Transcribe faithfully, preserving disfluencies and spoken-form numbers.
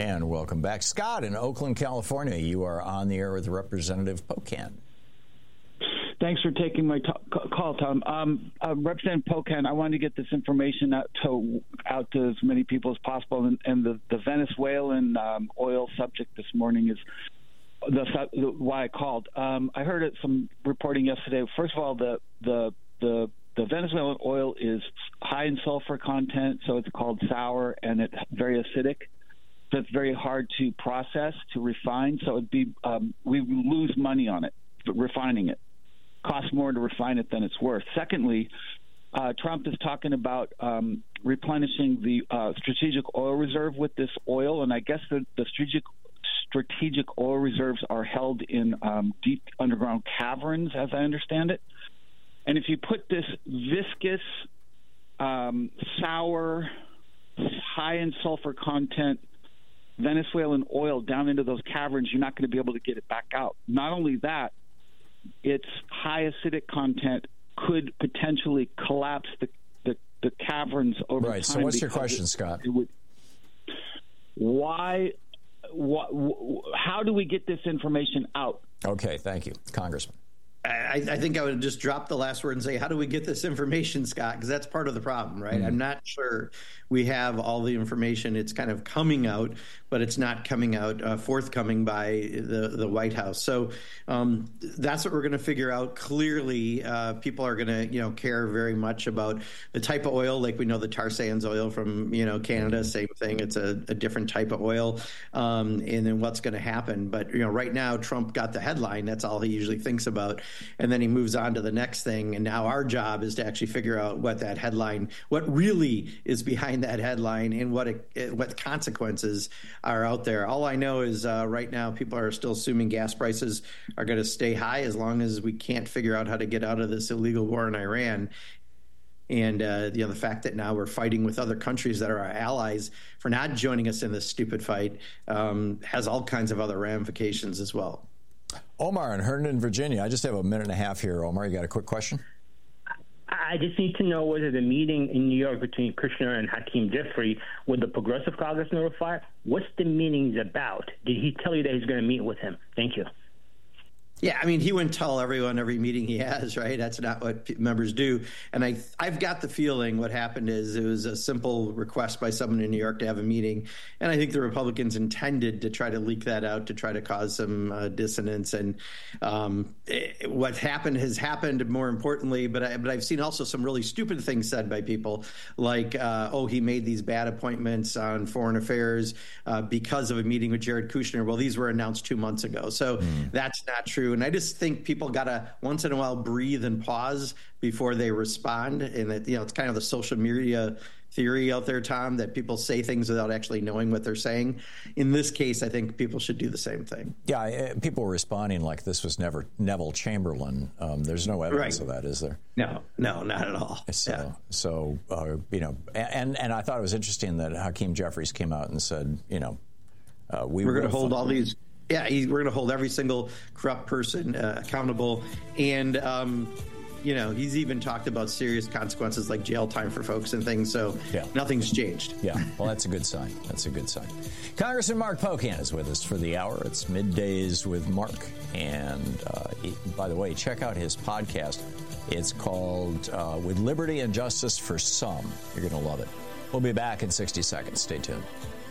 And welcome back. Scott in Oakland, California. You are on the air with Representative Pocan. Thanks for taking my t- call, Tom. Um, uh, Representative Pocan, I wanted to get this information out to out to as many people as possible. And, and the, the Venezuelan um, oil subject this morning is the, the why I called. Um, I heard it, some reporting yesterday. First of all, the the the the Venezuelan oil is high in sulfur content, so it's called sour, and it's very acidic. So it's very hard to process, to refine. So it'd be um, we lose money on it, refining it. Costs more to refine it than it's worth. Secondly, uh, Trump is talking about um, replenishing the uh, strategic oil reserve with this oil, and I guess the, the strategic strategic oil reserves are held in um, deep underground caverns, as I understand it. And if you put this viscous, um, sour, high in sulfur content Venezuelan oil down into those caverns, you're not going to be able to get it back out. Not only that, its high acidic content could potentially collapse the, the, the caverns over right. time. So what's your because question, it, Scott? It would, why, wh- wh- how do we get this information out? Okay, thank you. Congressman. I, I think I would just drop the last word and say, how do we get this information, Scott? Because that's part of the problem, right? Mm-hmm. I'm not sure we have all the information. It's kind of coming out, but it's not coming out uh, forthcoming by the, the White House. So um, that's what we're going to figure out. Clearly, uh, people are going to, you know, care very much about the type of oil. Like we know the tar sands oil from, you know, Canada, same thing. It's a, a different type of oil. Um, and then what's going to happen. But, you know, right now, Trump got the headline. That's all he usually thinks about. And then he moves on to the next thing. And now our job is to actually figure out what that headline, what really is behind that headline and what it, what consequences are out there. All I know is uh, right now people are still assuming gas prices are going to stay high as long as we can't figure out how to get out of this illegal war in Iran. And uh, you know, the fact that now we're fighting with other countries that are our allies for not joining us in this stupid fight um, has all kinds of other ramifications as well. Omar in Herndon, Virginia. I just have a minute and a half here. Omar, you got a quick question? I just need to know whether the meeting in New York between Kushner and Hakeem Jeffrey with the Progressive Caucus notified, what's the meeting about? Did he tell you that he's going to meet with him? Thank you. Yeah, I mean, he wouldn't tell everyone every meeting he has, right? That's not what p- members do. And I, I've got the feeling what happened is it was a simple request by someone in New York to have a meeting. And I think the Republicans intended to try to leak that out to try to cause some uh, dissonance. And um, it, what happened has happened, more importantly. But, I, but I've seen also some really stupid things said by people like, uh, oh, he made these bad appointments on foreign affairs uh, because of a meeting with Jared Kushner. Well, these were announced two months ago. So mm. that's not true. And I just think people got to once in a while breathe and pause before they respond. And that, you know, it's kind of the social media theory out there, Tom, that people say things without actually knowing what they're saying. In this case, I think people should do the same thing. Yeah, people were responding like this was never Neville Chamberlain. Um, there's no evidence right. of that, is there? No, no, not at all. So, yeah. so uh, you know, and and I thought it was interesting that Hakeem Jeffries came out and said, you know, uh, we we're going to hold all these. Yeah, he, we're going to hold every single corrupt person uh, accountable. And, um, you know, he's even talked about serious consequences like jail time for folks and things. So yeah. nothing's changed. Yeah, well, that's a good sign. That's a good sign. Congressman Mark Pocan is with us for the hour. It's Middays with Mark. And uh, he, by the way, check out his podcast. It's called uh, With Liberty and Justice for Some. You're going to love it. We'll be back in sixty seconds. Stay tuned.